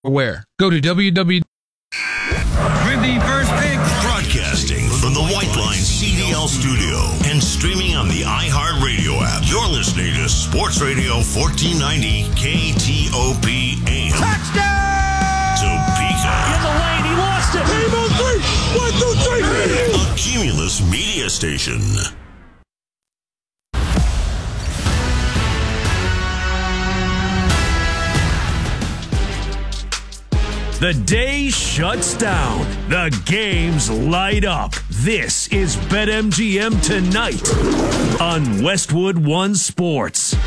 Where? Go to www. With the first pick. Broadcasting from the White Line CDL studio and streaming on the iHeartRadio app. You're listening to Sports Radio 1490 KTOP AM. Touchdown! Topeka. In the lane, he lost it. Game on three. 1, 2, 3. A Cumulus media station. The day shuts down. The games light up. This is BetMGM Tonight on Westwood One Sports.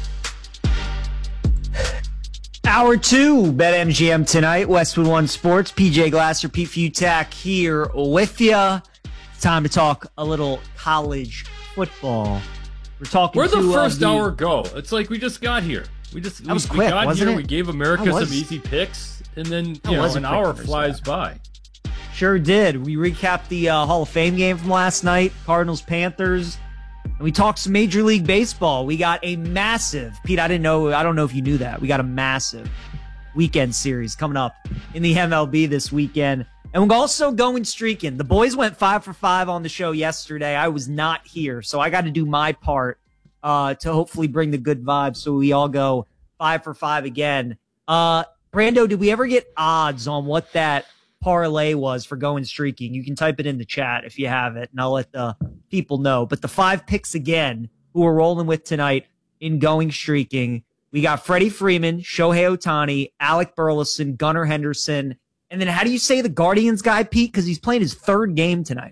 Hour 2, BetMGM Tonight, Westwood One Sports. PJ Glasser, Pete Futak here with you. Time to talk a little college football. Where'd the first hour go? It's like we just got here. We quick, got wasn't here. it? We gave America some easy picks. And then, an hour flies by. Sure did. We recapped the Hall of Fame game from last night, Cardinals-Panthers, and we talked some Major League Baseball. We got a massive, Pete, I don't know if you knew that. We got a massive weekend series coming up in the MLB this weekend. And we're also going streaking. The boys went 5 for 5 on the show yesterday. I was not here, so I got to do my part to hopefully bring the good vibes so we all go 5 for 5 again. Brando, did we ever get odds on what that parlay was for going streaking? You can type it in the chat if you have it, and I'll let the people know. But the 5 picks again, who we're rolling with tonight in going streaking, we got Freddie Freeman, Shohei Ohtani, Alec Burleson, Gunnar Henderson, and then how do you say the Guardians guy, Pete? Because he's playing his 3rd game tonight.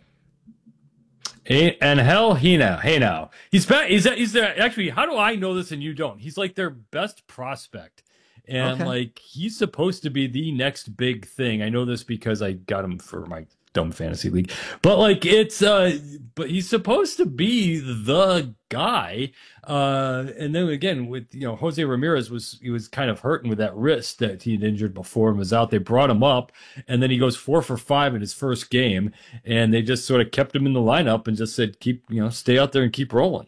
Hey now. He's there. Actually, how do I know this and you don't? He's like their best prospect. And he's supposed to be the next big thing. I know this because I got him for my dumb fantasy league. But but he's supposed to be the guy. And then again with Jose Ramirez was kind of hurting with that wrist that he had injured before and was out. They brought him up, and then he goes 4 for 5 in his first game, and they just sort of kept him in the lineup and just said stay out there and keep rolling.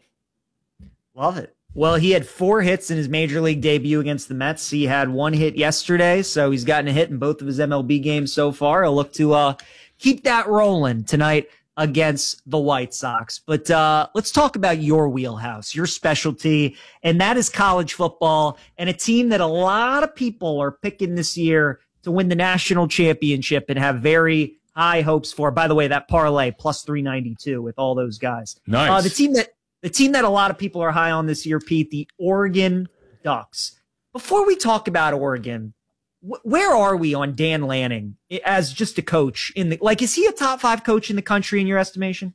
Love it. Well, he had 4 hits in his major league debut against the Mets. He had 1 hit yesterday, so he's gotten a hit in both of his MLB games so far. He'll look to keep that rolling tonight against the White Sox. But let's talk about your wheelhouse, your specialty, and that is college football, and a team that a lot of people are picking this year to win the national championship and have very high hopes for. By the way, that parlay plus 392 with all those guys. Nice. The team that a lot of people are high on this year, Pete, the Oregon Ducks. Before we talk about Oregon, where are we on Dan Lanning as just a coach? Is he a top 5 coach in the country in your estimation?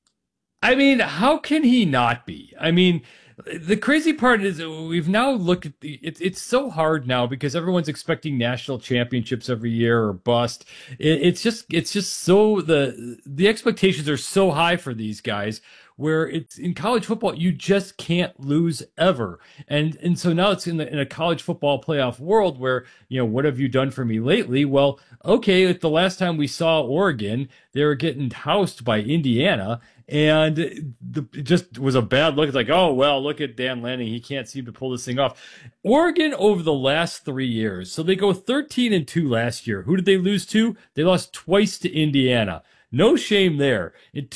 I mean, how can he not be? I mean, the crazy part is we've now looked at it's so hard now because everyone's expecting national championships every year or bust. It's just so the expectations are so high for these guys, where it's in college football, you just can't lose ever. And so now it's in a college football playoff world where, what have you done for me lately? Well, okay, the last time we saw Oregon, they were getting housed by Indiana, and it just was a bad look. It's like, oh, well, look at Dan Lanning. He can't seem to pull this thing off. Oregon over the last 3 years, so they go 13-2 last year. Who did they lose to? They lost twice to Indiana. No shame there. In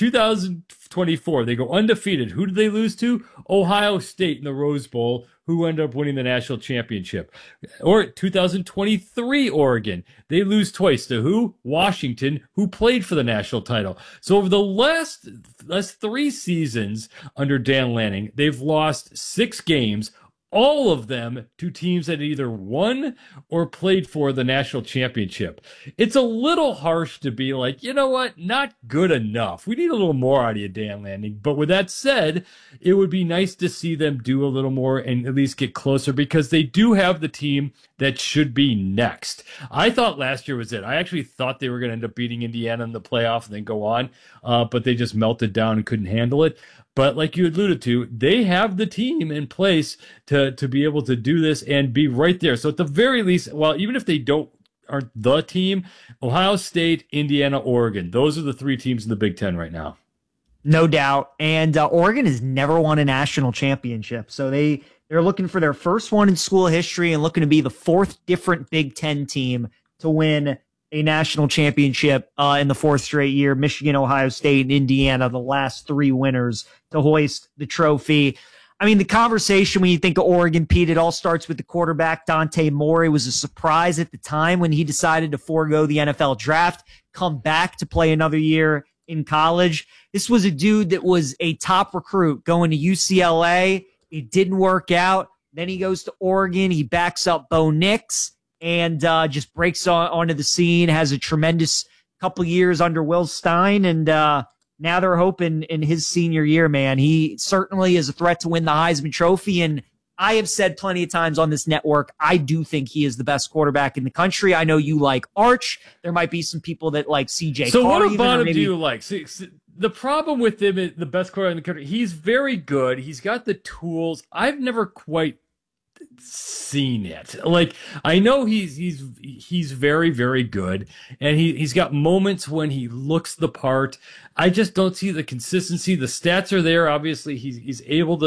2024, they go undefeated. Who did they lose to? Ohio State in the Rose Bowl, who ended up winning the national championship. Or 2023, Oregon. They lose twice to who? Washington, who played for the national title. So over the last 3 seasons under Dan Lanning, they've lost 6 games, all of them to teams that either won or played for the national championship. It's a little harsh to be like, you know what, not good enough. We need a little more out of you, Dan Lanning. But with that said, it would be nice to see them do a little more and at least get closer because they do have the team that should be next. I thought last year was it. I actually thought they were going to end up beating Indiana in the playoff and then go on, but they just melted down and couldn't handle it. But like you alluded to, they have the team in place to be able to do this and be right there. So at the very least, well, even if they aren't the team, Ohio State, Indiana, Oregon, those are the 3 teams in the Big Ten right now. No doubt. And Oregon has never won a national championship. So they They're looking for their first one in school history and looking to be the fourth different Big Ten team to win a national championship in the fourth straight year. Michigan, Ohio State, and Indiana, the last three winners to hoist the trophy. I mean, the conversation when you think of Oregon, Pete, it all starts with the quarterback, Dante Moore. It was a surprise at the time when he decided to forego the NFL draft, come back to play another year in college. This was a dude that was a top recruit going to UCLA. It didn't work out. Then he goes to Oregon. He backs up Bo Nix and just breaks onto the scene, has a tremendous couple years under Will Stein. And now they're hoping in his senior year, man, he certainly is a threat to win the Heisman Trophy. And I have said plenty of times on this network, I do think he is the best quarterback in the country. I know you like Arch. There might be some people that like CJ. So Carr what about him maybe... do you like? See, the problem with him is the best quarterback in the country. He's very good. He's got the tools. I've never quite seen it. Like, I know he's very, very good, and he's got moments when he looks the part. I just don't see the consistency. The stats are there. Obviously, he's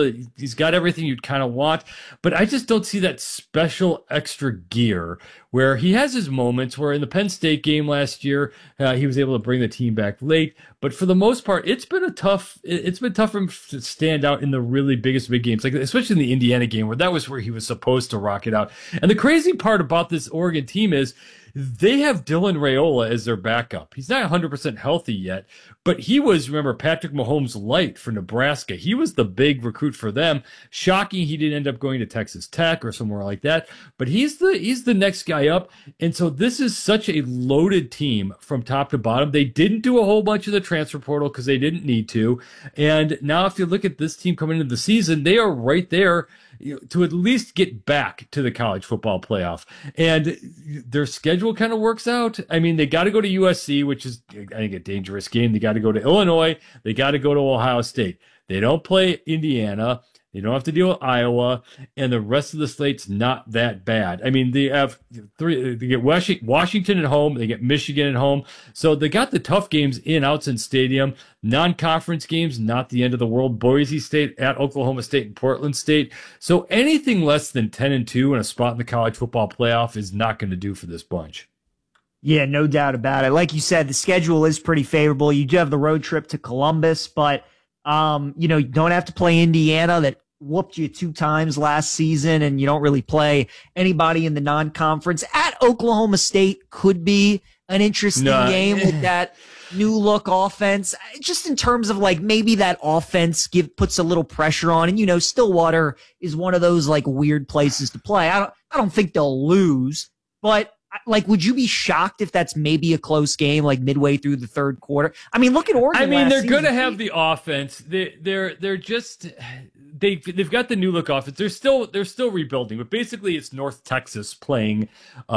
got everything you'd kind of want, but I just don't see that special extra gear where he has his moments where in the Penn State game last year, he was able to bring the team back late. But for the most part, it's been tough for him to stand out in the really big games, like especially in the Indiana game where he was supposed to rock it out. And the crazy part about this Oregon team is they have Dylan Raiola as their backup. He's not 100% healthy yet, but he was, remember, Patrick Mahomes light for Nebraska. He was the big recruit for them. Shocking he didn't end up going to Texas Tech or somewhere like that, but he's the next guy up. And so this is such a loaded team from top to bottom. They didn't do a whole bunch of the transfer portal because they didn't need to. And now if you look at this team coming into the season, they are right there to at least get back to the college football playoff. And their schedule kind of works out. I mean, they got to go to USC, which is, I think, a dangerous game. They got to go to Illinois. They got to go to Ohio State. They don't play Indiana. They don't have to deal with Iowa, and the rest of the slate's not that bad. I mean, they have three. They get Washington at home. They get Michigan at home. So they got the tough games in Autzen Stadium. Non-conference games, not the end of the world. Boise State at Oklahoma State and Portland State. So anything less than 10-2 and a spot in the college football playoff is not going to do for this bunch. Yeah, no doubt about it. Like you said, the schedule is pretty favorable. You do have the road trip to Columbus, but you don't have to play Indiana that whooped you 2 times last season, and you don't really play anybody in the non-conference. At Oklahoma State could be an interesting game with that new look offense, just in terms of like maybe that offense puts a little pressure on. And Stillwater is one of those like weird places to play. I don't think they'll lose, but like, would you be shocked if that's maybe a close game, like midway through the third quarter? I mean, look at Oregon. I mean, they're going to have the offense. They're just they've got the new look offense. They're still rebuilding, but basically it's North Texas playing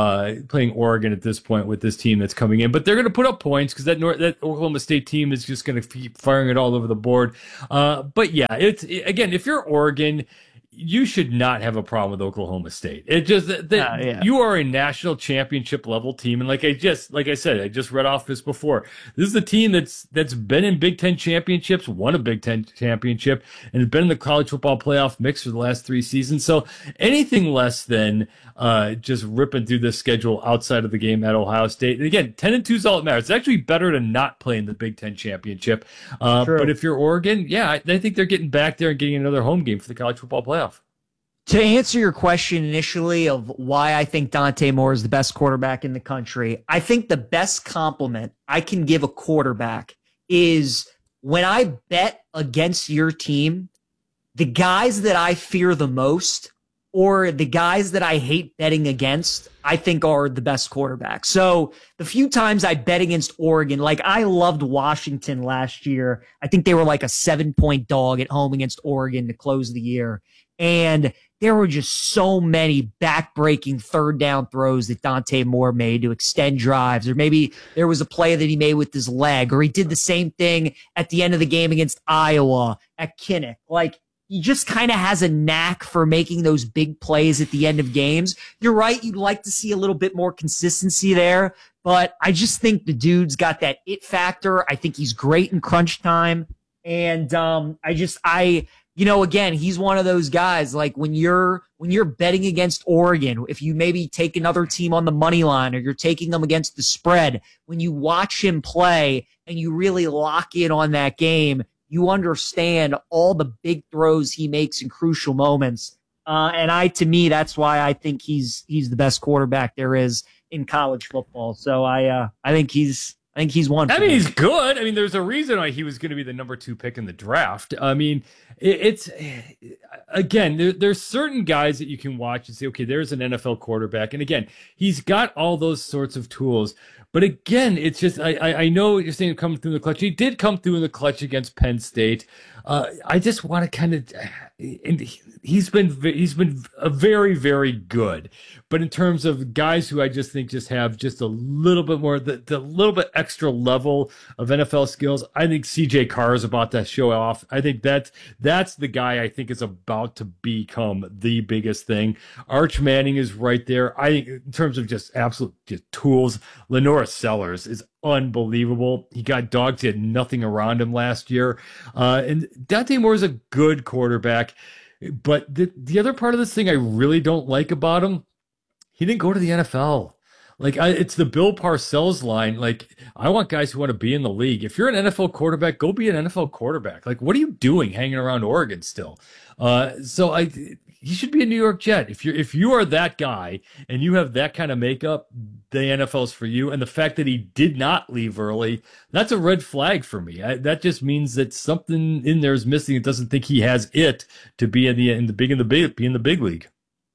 Oregon at this point with this team that's coming in. But they're going to put up points because that Oklahoma State team is just going to keep firing it all over the board. But yeah, again, if you're Oregon, you should not have a problem with Oklahoma State. It just you are a national championship level team, and like I said, I just read off this before. This is a team that's been in Big Ten championships, won a Big Ten championship, and has been in the college football playoff mix for the last 3 seasons. So anything less than just ripping through the schedule outside of the game at Ohio State. And again, 10-2 is all that matters. It's actually better to not play in the Big Ten championship. But if you're Oregon, I think they're getting back there and getting another home game for the college football playoff. To answer your question initially of why I think Dante Moore is the best quarterback in the country, I think the best compliment I can give a quarterback is when I bet against your team, the guys that I fear the most or the guys that I hate betting against, I think are the best quarterbacks. So the few times I bet against Oregon, like I loved Washington last year. I think they were like a 7-point dog at home against Oregon to close the year. And there were just so many back-breaking third down throws that Dante Moore made to extend drives, or maybe there was a play that he made with his leg, or he did the same thing at the end of the game against Iowa at Kinnick. Like, he just kind of has a knack for making those big plays at the end of games. You're right, you'd like to see a little bit more consistency there, but I just think the dude's got that it factor. I think he's great in crunch time, and again, he's one of those guys, like when you're betting against Oregon, if you maybe take another team on the money line or you're taking them against the spread, when you watch him play and you really lock in on that game, you understand all the big throws he makes in crucial moments. To me, that's why I think he's the best quarterback there is in college football. So I think he's one. I mean, he's good. I mean, there's a reason why he was going to be the number 2 pick in the draft. I mean, it's again, there's certain guys that you can watch and say, okay, there's an NFL quarterback. And again, he's got all those sorts of tools. But again, it's just, I know you're saying coming through the clutch. He did come through in the clutch against Penn State. I just want to kind of, he's been a very, very good. But in terms of guys who I just think just have just a little bit more, the little bit extra level of NFL skills, I think CJ Carr is about to show off. I think that's the guy I think is about to become the biggest thing. Arch Manning is right there. I think in terms of just absolute tools, Lenora Sellers is unbelievable. He got dogs. He had nothing around him last year. And Dante Moore is a good quarterback. But the other part of this thing I really don't like about him, he didn't go to the NFL. It's the Bill Parcells line. Like, I want guys who want to be in the league. If you're an NFL quarterback, go be an NFL quarterback. Like, what are you doing hanging around Oregon still? He should be a New York Jet. If you are that guy and you have that kind of makeup, the NFL's for you. And the fact that he did not leave early, that's a red flag for me. That just means that something in there is missing. It doesn't think he has it to be in the big league.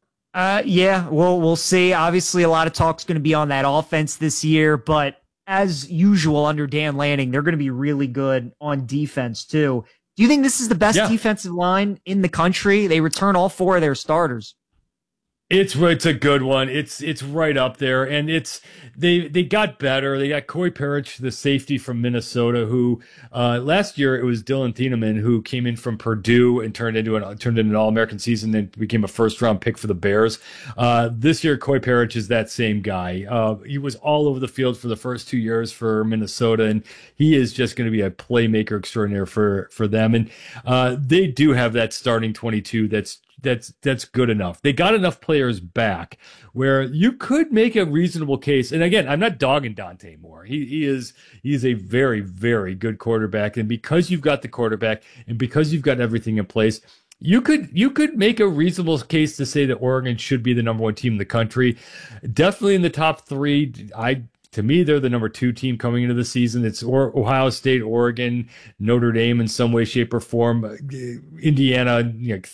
Yeah, we'll see. Obviously, a lot of talk's going to be on that offense this year, but as usual under Dan Lanning, they're going to be really good on defense too. Do you think this is the best defensive line in the country? They return all 4 of their starters. It's a good one. It's right up there, and they got better. They got Corey Parrish, the safety from Minnesota, who last year it was Dylan Thieneman who came in from Purdue and turned into an All-American season, then became a first-round pick for the Bears. This year, Corey Parrish is that same guy. He was all over the field for the first 2 years for Minnesota, and he is just going to be a playmaker extraordinaire for them. And they do have that starting 22 that's good enough. They got enough players back where you could make a reasonable case. And again, I'm not dogging Dante Moore. He is a very, very good quarterback. And because you've got the quarterback and because you've got everything in place, you could make a reasonable case to say that Oregon should be the number 1 team in the country. Definitely in the top 3. To me, they're the number 2 team coming into the season. It's Ohio State, Oregon, Notre Dame in some way, shape, or form. Indiana,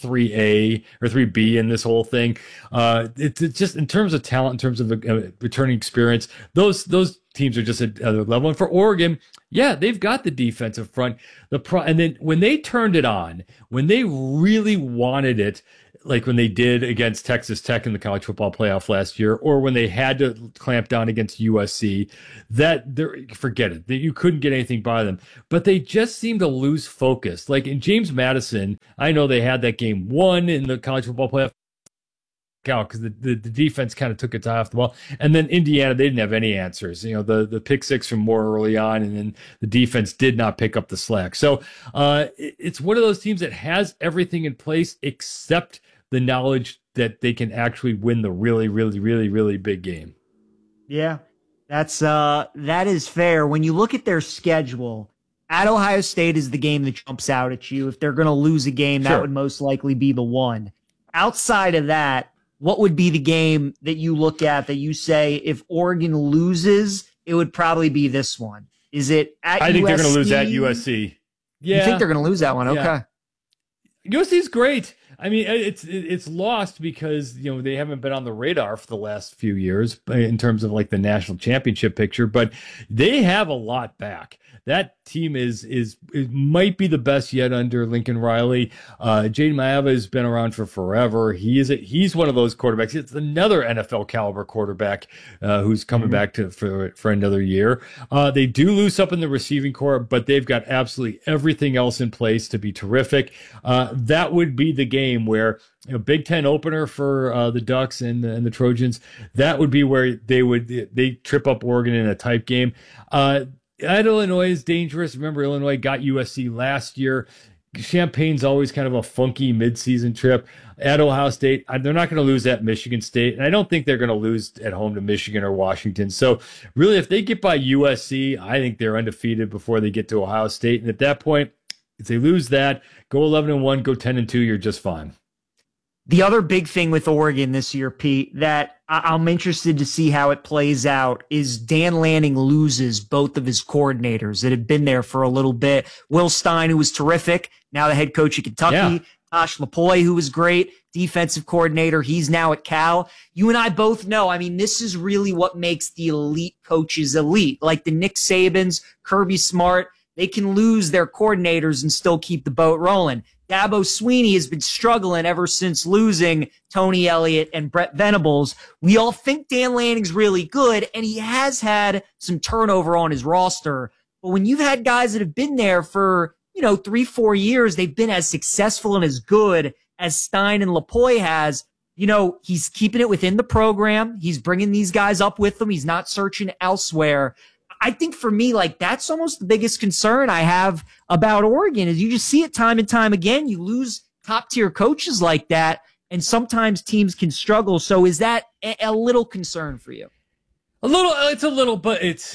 3A or 3B in this whole thing. It's just in terms of talent, in terms of returning experience, those teams are just at other level. And for Oregon, yeah, they've got the defensive front. And then when they turned it on, when they really wanted it, like when they did against Texas Tech in the college football playoff last year, or when they had to clamp down against USC, forget it. That you couldn't get anything by them. But they just seem to lose focus. Like in James Madison, I know they had that game won in the college football playoff because the defense kind of took its eye off the ball. And then Indiana, they didn't have any answers. The pick 6 from Moore early on, and then the defense did not pick up the slack. So it's one of those teams that has everything in place except the knowledge that they can actually win the really, really, really, really big game. Yeah, that is fair. When you look at their schedule, at Ohio State is the game that jumps out at you. If they're going to lose a game, that would most likely be the one. Outside of that, what would be the game that you look at that you say if Oregon loses, it would probably be this one? Is it at USC? I think they're going to lose at USC. Yeah. You think they're going to lose that one? Yeah. Okay. USC's great. I mean, it's lost because, they haven't been on the radar for the last few years in terms of like the national championship picture, but they have a lot back. That team might be the best yet under Lincoln Riley. Jaden Maiava has been around for forever. He's one of those quarterbacks. It's another NFL caliber quarterback who's coming back for another year. They do lose up in the receiving corps, but they've got absolutely everything else in place to be terrific. That would be the game where Big Ten opener for the Ducks and the Trojans. That would be where they trip up Oregon in a tight game. At Illinois is dangerous. Remember, Illinois got USC last year. Champagne's always kind of a funky midseason trip. At Ohio State, they're not going to lose at Michigan State, and I don't think they're going to lose at home to Michigan or Washington. So really, if they get by USC, I think they're undefeated before they get to Ohio State. And at that point, if they lose that, go 11-1, go 10-2, you're just fine. The other big thing with Oregon this year, Pete, that I'm interested to see how it plays out is Dan Lanning loses both of his coordinators that have been there for a little bit. Will Stein, who was terrific, now the head coach at Kentucky. Yeah. Tosh Lupoi, who was great, defensive coordinator. He's now at Cal. You and I both know, I mean, this is really what makes the elite coaches elite. Like the Nick Sabans, Kirby Smart, they can lose their coordinators and still keep the boat rolling. Dabo Swinney has been struggling ever since losing Tony Elliott and Brett Venables. We all think Dan Lanning's really good, and he has had some turnover on his roster. But when you've had guys that have been there for 3-4 years, they've been as successful and as good as Stein and Lupoi has. He's keeping it within the program. He's bringing these guys up with him. He's not searching elsewhere. I think for me, that's almost the biggest concern I have about Oregon is you just see it time and time again. You lose top tier coaches like that, and sometimes teams can struggle. So is that a little concern for you? It's a little, but it's,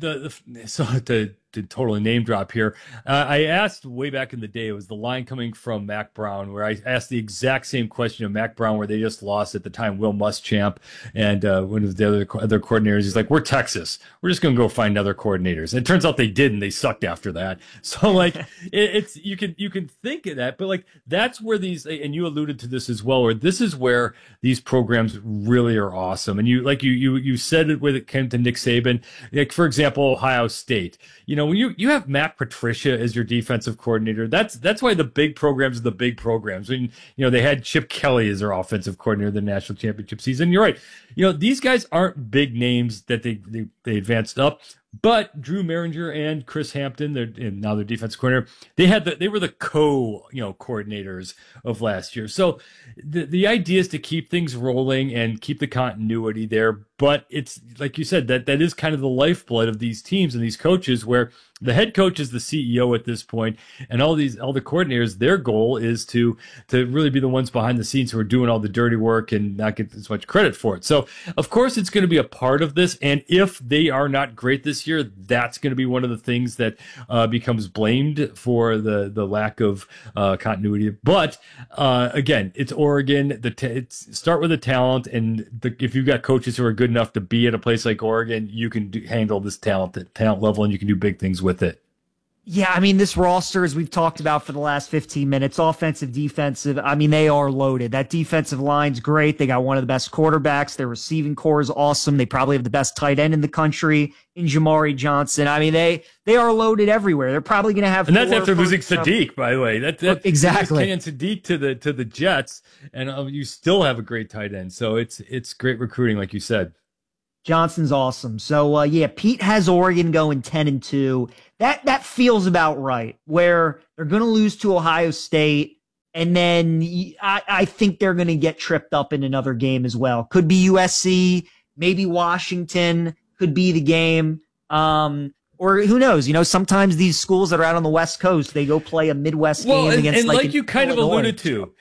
so to totally name drop here. I asked way back in the day, it was the line coming from Mac Brown, where I asked the exact same question of Mac Brown, where they just lost at the time, Will Muschamp, and one of the other coordinators. He's like, we're Texas. We're just going to go find other coordinators. And it turns out they did, and they sucked after that. So it's, you can think of that, but that's where these, and you alluded to this as well, where this is where these programs really are awesome. And you said it when it came to Nick Saban, for example, Ohio State, when you have Matt Patricia as your defensive coordinator, that's why the big programs are the big programs. When they had Chip Kelly as their offensive coordinator in the national championship season. You're right. These guys aren't big names that they advanced up. But Drew Maringer and Chris Hampton, now their defensive coordinator, they were the coordinators of last year. So the idea is to keep things rolling and keep the continuity there. But it's like you said, that is kind of the lifeblood of these teams and these coaches, where the head coach is the CEO at this point, and all the coordinators, their goal is to really be the ones behind the scenes who are doing all the dirty work and not get as much credit for it. So of course it's going to be a part of this, and if they are not great this year, that's going to be one of the things that becomes blamed for the lack of continuity. But again, it's Oregon. Start with the talent, and if you've got coaches who are good enough to be at a place like Oregon, you can handle this talent level, and you can do big things with it. Yeah, I mean, this roster, as we've talked about for the last 15 minutes, offensive, defensive, I mean, they are loaded. That defensive line's great. They got one of the best quarterbacks. Their receiving core is awesome. They probably have the best tight end in the country in Jamari Johnson. I mean, they are loaded everywhere. They're probably going to have, and that's after losing Sadiq, by the way. That exactly. And Sadiq to the Jets, and you still have a great tight end. So it's great recruiting, like you said. Johnson's awesome. So, Pete has Oregon going 10-2. That feels about right, where they're going to lose to Ohio State, and then I think they're going to get tripped up in another game as well. Could be USC, maybe Washington could be the game. Or who knows? Sometimes these schools that are out on the West Coast, they go play a Midwest game against and like you kind Illinois. of alluded to,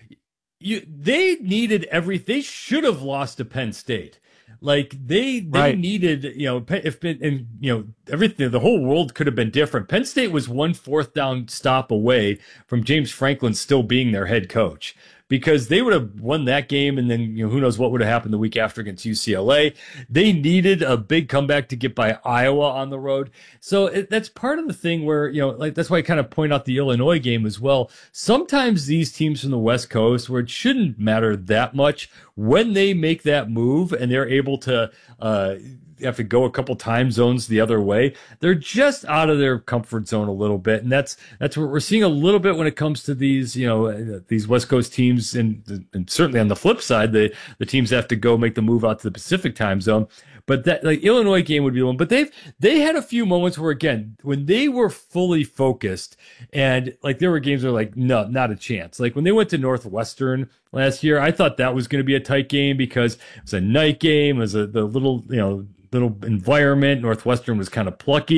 they needed they should have lost to Penn State. They right. needed, everything, the whole world could have been different. Penn State was 1 4th down stop away from James Franklin still being their head coach, because they would have won that game, and then who knows what would have happened the week after against UCLA. They needed a big comeback to get by Iowa on the road. So that's part of the thing where, that's why I kind of point out the Illinois game as well. Sometimes these teams from the West Coast, where it shouldn't matter that much, when they make that move and they're able to have to go a couple time zones the other way, they're just out of their comfort zone a little bit. And that's what we're seeing a little bit when it comes to these, these West Coast teams. And certainly on the flip side, the teams have to go make the move out to the Pacific time zone. But that Illinois game would be one. But they had a few moments where, again, when they were fully focused, and there were games where no, not a chance. When they went to Northwestern last year, I thought that was going to be a tight game because it was a night game. It was the little environment. Northwestern was kind of plucky.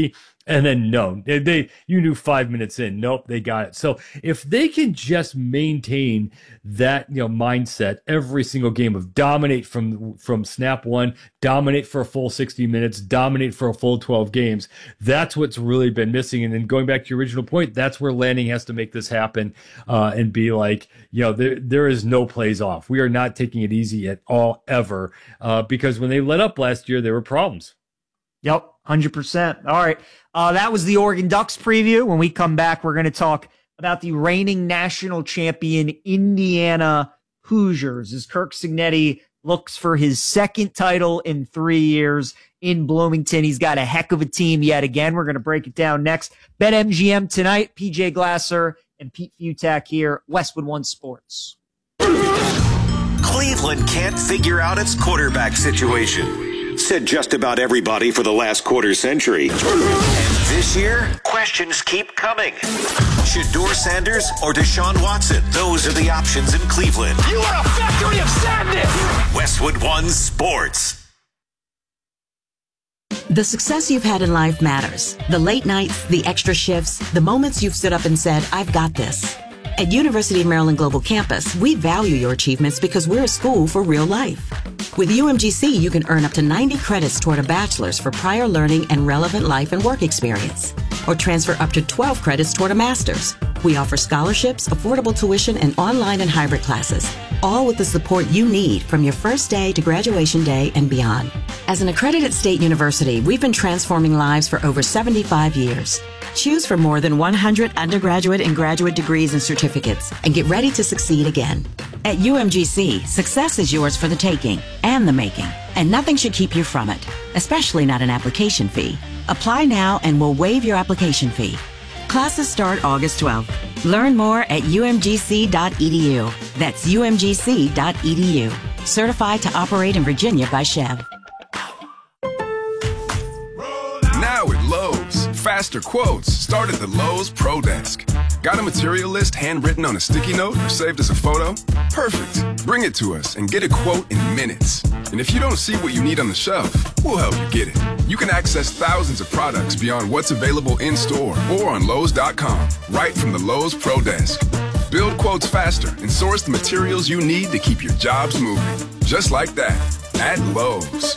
And then you knew 5 minutes in, nope, they got it. So if they can just maintain that, mindset every single game of dominate from snap one, dominate for a full 60 minutes, dominate for a full 12 games, that's what's really been missing. And then going back to your original point, that's where Lanning has to make this happen and be like, there is no plays off. We are not taking it easy at all ever because when they let up last year, there were problems. Yep, 100%. All right. That was the Oregon Ducks preview. When we come back, we're going to talk about the reigning national champion Indiana Hoosiers as Kirk Cignetti looks for his second title in 3 years in Bloomington. He's got a heck of a team yet again. We're going to break it down next. BetMGM tonight, PJ Glasser and Pete Futak here, Westwood One Sports. Cleveland can't figure out its quarterback situation. Said just about everybody for the last quarter century. And this year, questions keep coming. Shedeur Sanders or Deshaun Watson? Those are the options in Cleveland. You are a factory of sadness! Westwood One Sports. The success you've had in life matters. The late nights, the extra shifts, the moments you've stood up and said, I've got this. At University of Maryland Global Campus, we value your achievements because we're a school for real life. With UMGC, you can earn up to 90 credits toward a bachelor's for prior learning and relevant life and work experience, or transfer up to 12 credits toward a master's. We offer scholarships, affordable tuition, and online and hybrid classes, all with the support you need from your first day to graduation day and beyond. As an accredited state university, we've been transforming lives for over 75 years. Choose from more than 100 undergraduate and graduate degrees and certificates and get ready to succeed again. At UMGC, success is yours for the taking and the making, and nothing should keep you from it, especially not an application fee. Apply now and we'll waive your application fee. Classes start August 12th. Learn more at umgc.edu. That's umgc.edu. Certified to operate in Virginia by Chev. Now at Lowe's, faster quotes start at the Lowe's Pro Desk. Got a material list handwritten on a sticky note or saved as a photo? Perfect. Bring it to us and get a quote in minutes. And if you don't see what you need on the shelf, we'll help you get it. You can access thousands of products beyond what's available in store or on Lowe's.com, right from the Lowe's Pro Desk. Build quotes faster and source the materials you need to keep your jobs moving. Just like that, at Lowe's.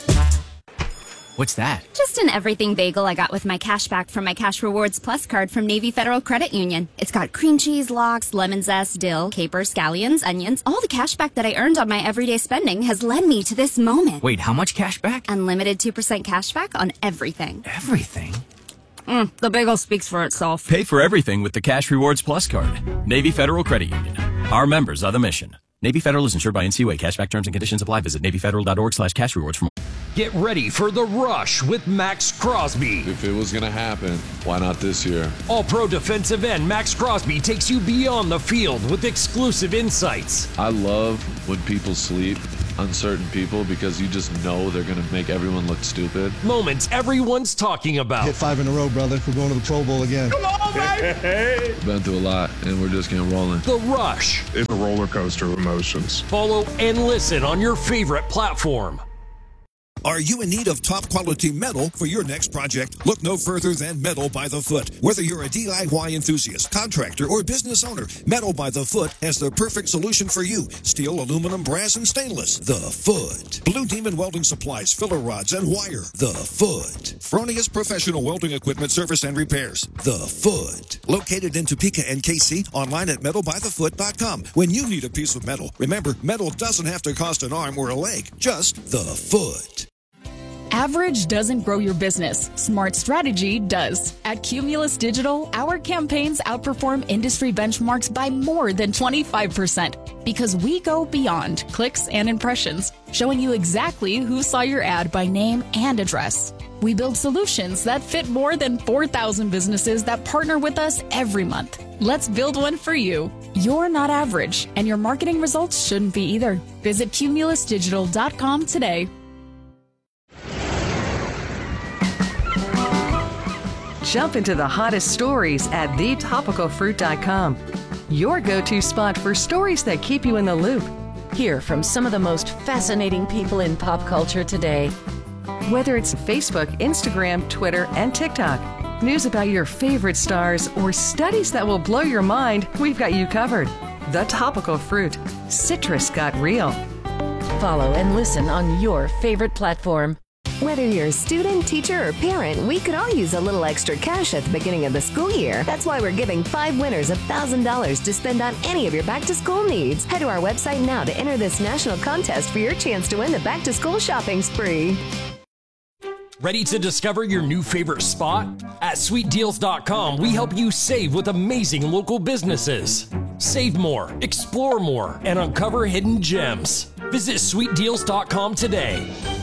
What's that? Just an everything bagel I got with my cash back from my Cash Rewards Plus card from Navy Federal Credit Union. It's got cream cheese, lox, lemon zest, dill, capers, scallions, onions. All the cash back that I earned on my everyday spending has led me to this moment. Wait, how much cash back? Unlimited 2% cash back on everything. Everything? The bagel speaks for itself. Pay for everything with the Cash Rewards Plus card. Navy Federal Credit Union. Our members are the mission. Navy Federal is insured by NCUA. Cashback terms and conditions apply. Visit NavyFederal.org/cashrewards for more. Get ready for The Rush with Max Crosby. If it was going to happen, why not this year? All-Pro defensive end Max Crosby takes you beyond the field with exclusive insights. I love when people sleep on certain people because you just know they're going to make everyone look stupid. Moments everyone's talking about. Hit 5 in a row, brother. We're going to the Pro Bowl again. Come on, baby! Been through a lot, and we're just getting rolling. The Rush. It's a roller coaster of emotions. Follow and listen on your favorite platform. Are you in need of top quality metal for your next project? Look no further than Metal by the Foot. Whether you're a DIY enthusiast, contractor, or business owner, Metal by the Foot has the perfect solution for you. Steel, aluminum, brass, and stainless. The Foot. Blue Demon Welding Supplies, filler rods, and wire. The Foot. Fronius Professional Welding Equipment Service and Repairs. The Foot. Located in Topeka and KC, online at metalbythefoot.com. When you need a piece of metal, remember, metal doesn't have to cost an arm or a leg. Just the Foot. Average doesn't grow your business. Smart strategy does. At Cumulus Digital, our campaigns outperform industry benchmarks by more than 25% because we go beyond clicks and impressions, showing you exactly who saw your ad by name and address. We build solutions that fit more than 4,000 businesses that partner with us every month. Let's build one for you. You're not average, and your marketing results shouldn't be either. Visit cumulusdigital.com today. Jump into the hottest stories at thetopicalfruit.com. Your go-to spot for stories that keep you in the loop. Hear from some of the most fascinating people in pop culture today. Whether it's Facebook, Instagram, Twitter, and TikTok. News about your favorite stars or studies that will blow your mind, we've got you covered. The Topical Fruit. Citrus got real. Follow and listen on your favorite platform. Whether you're a student, teacher, or parent, we could all use a little extra cash at the beginning of the school year. That's why we're giving 5 winners $1,000 to spend on any of your back-to-school needs. Head to our website now to enter this national contest for your chance to win the back-to-school shopping spree. Ready to discover your new favorite spot? At sweetdeals.com, we help you save with amazing local businesses. Save more, explore more, and uncover hidden gems. Visit sweetdeals.com today.